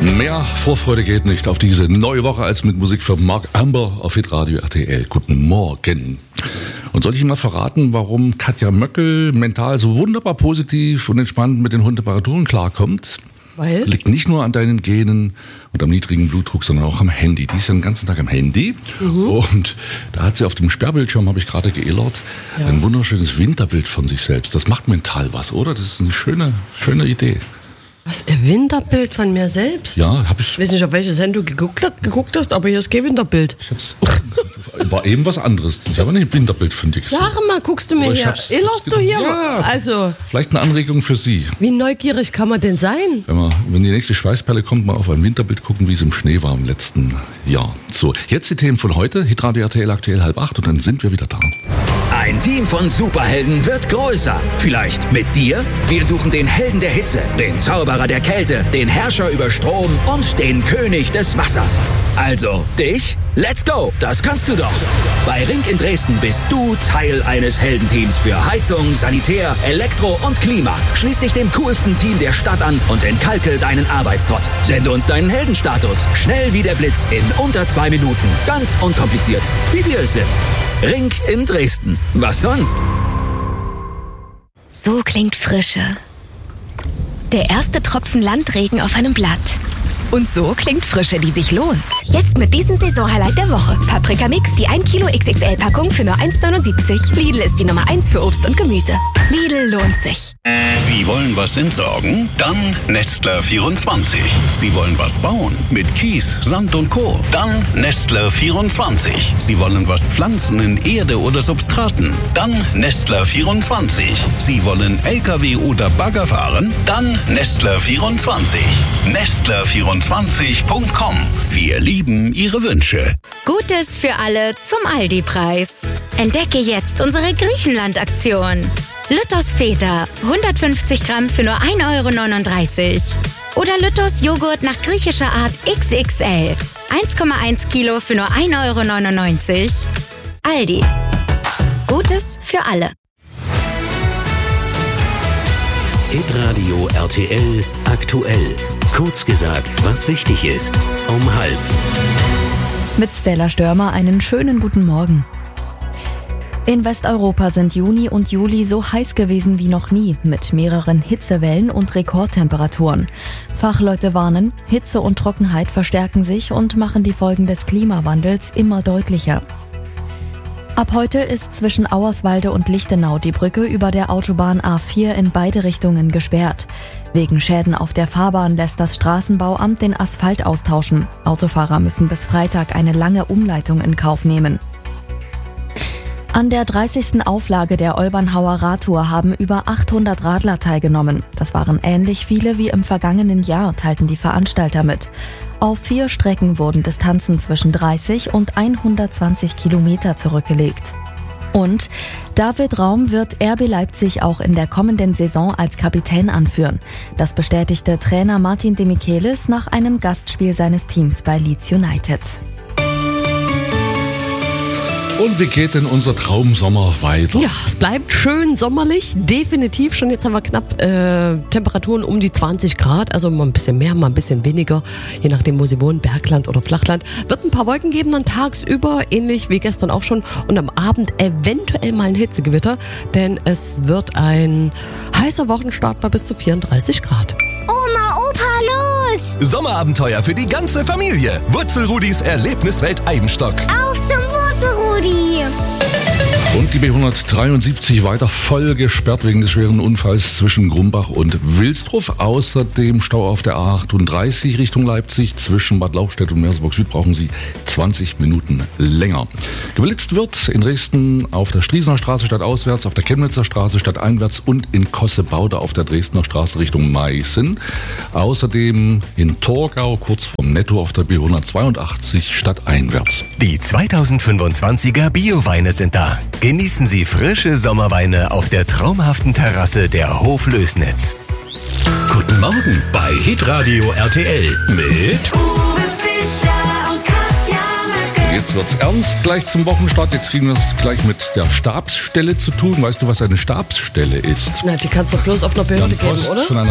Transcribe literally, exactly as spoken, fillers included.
Mehr Vorfreude geht nicht auf diese neue Woche als mit Musik für Mark Amber auf Hitradio R T L. Guten Morgen. Und soll ich Ihnen mal verraten, warum Katja Möckel mental so wunderbar positiv und entspannt mit den hohen Temperaturen klarkommt? Weil? Liegt nicht nur an deinen Genen und am niedrigen Blutdruck, sondern auch am Handy. Die ist ja den ganzen Tag am Handy. Mhm. Und da hat sie auf dem Sperrbildschirm, habe ich gerade geillert, ja. ein wunderschönes Winterbild von sich selbst. Das macht mental was, oder? Das ist eine schöne, schöne Idee. Was, ein Winterbild von mir selbst? Ja, habe ich. Ich weiß nicht, auf welche Sendung du geguckt, hat, geguckt hast, aber hier ist kein Winterbild. Ich hab's, war eben was anderes. Ich habe nicht ein Winterbild von dir gesehen. Sag mal, guckst du mir hier? Illerst du hier? Ja, also, vielleicht eine Anregung für Sie. Wie neugierig kann man denn sein? Wenn, man, wenn die nächste Schweißperle kommt, mal auf ein Winterbild gucken, wie es im Schnee war im letzten Jahr. So, jetzt die Themen von heute. Hitradio R T L aktuell halb acht und dann sind wir wieder da. Ein Team von Superhelden wird größer. Vielleicht mit dir? Wir suchen den Helden der Hitze, den Zauberer der Kälte, den Herrscher über Strom und den König des Wassers. Also, dich? Let's go! Das kannst du doch! Bei Ring in Dresden bist du Teil eines Heldenteams für Heizung, Sanitär, Elektro und Klima. Schließ dich dem coolsten Team der Stadt an und entkalke deinen Arbeitstrott. Sende uns deinen Heldenstatus. Schnell wie der Blitz in unter zwei Minuten. Ganz unkompliziert, wie wir es sind. Ring in Dresden. Was sonst? So klingt Frische. Der erste Tropfen Landregen auf einem Blatt. Und so klingt Frische, die sich lohnt. Jetzt mit diesem Saisonhighlight der Woche. Paprika Mix, die ein Kilo X X L-Packung für nur eins neunundsiebzig. Lidl ist die Nummer eins für Obst und Gemüse. Lidl lohnt sich. Sie wollen was entsorgen? Dann Nestler vierundzwanzig. Sie wollen was bauen? Mit Kies, Sand und Co. Dann Nestler vierundzwanzig. Sie wollen was pflanzen in Erde oder Substraten? Dann Nestler vierundzwanzig. Sie wollen L K W oder Bagger fahren? Dann Nestler vierundzwanzig. Nestler vierundzwanzig punkt com. Wir lieben Ihre Wünsche. Gutes für alle zum Aldi-Preis. Entdecke jetzt unsere Griechenland-Aktion. Lütters Feta, hundertfünfzig Gramm für nur ein Euro neununddreißig. Oder Lütters Joghurt nach griechischer Art X X L, eins Komma eins Kilo für nur ein Euro neunundneunzig. Aldi. Gutes für alle. Hitradio R T L aktuell. Kurz gesagt, was wichtig ist. Um halb. Mit Stella Störmer einen schönen guten Morgen. In Westeuropa sind Juni und Juli so heiß gewesen wie noch nie, mit mehreren Hitzewellen und Rekordtemperaturen. Fachleute warnen, Hitze und Trockenheit verstärken sich und machen die Folgen des Klimawandels immer deutlicher. Ab heute ist zwischen Auerswalde und Lichtenau die Brücke über der Autobahn A vier in beide Richtungen gesperrt. Wegen Schäden auf der Fahrbahn lässt das Straßenbauamt den Asphalt austauschen. Autofahrer müssen bis Freitag eine lange Umleitung in Kauf nehmen. An der dreißigsten Auflage der Olbernhauer Radtour haben über achthundert Radler teilgenommen. Das waren ähnlich viele wie im vergangenen Jahr, teilten die Veranstalter mit. Auf vier Strecken wurden Distanzen zwischen dreißig und hundertzwanzig Kilometer zurückgelegt. Und David Raum wird R B Leipzig auch in der kommenden Saison als Kapitän anführen. Das bestätigte Trainer Martin de Michelis nach einem Gastspiel seines Teams bei Leeds United. Und wie geht denn unser Traumsommer weiter? Ja, es bleibt schön sommerlich, definitiv schon. Jetzt haben wir knapp äh, Temperaturen um die zwanzig Grad, also mal ein bisschen mehr, mal ein bisschen weniger, je nachdem, wo Sie wohnen, Bergland oder Flachland. Wird ein paar Wolken geben dann tagsüber, ähnlich wie gestern auch schon. Und am Abend eventuell mal ein Hitzegewitter, denn es wird ein heißer Wochenstart bei bis zu vierunddreißig Grad. Oma, Opa, los! Sommerabenteuer für die ganze Familie. Wurzelrudis Erlebniswelt Eibenstock. Auf zum Wurzelrudi! Und die B hundertdreiundsiebzig weiter voll gesperrt wegen des schweren Unfalls zwischen Grumbach und Wilsdruff. Außerdem Stau auf der A achtunddreißig Richtung Leipzig. Zwischen Bad Lauchstädt und Merseburg Süd brauchen Sie zwanzig Minuten länger. Geblitzt wird in Dresden auf der Striesener Straße stadtauswärts, auf der Chemnitzer Straße stadteinwärts und in Kossebaude auf der Dresdner Straße Richtung Meißen. Außerdem in Torgau kurz vom Netto auf der B hundertzweiundachtzig stadteinwärts. Die zweitausendfünfundzwanziger Bioweine sind da. Genießen Sie frische Sommerweine auf der traumhaften Terrasse der Hof Lößnitz. Guten Morgen bei Hitradio R T L mit Uwe Fischer und Katja Möckel. Jetzt wird's ernst gleich zum Wochenstart. Jetzt kriegen wir es gleich mit der Stabsstelle zu tun. Weißt du, was eine Stabsstelle ist? Na, die kannst du bloß auf einer Behörde geben, oder?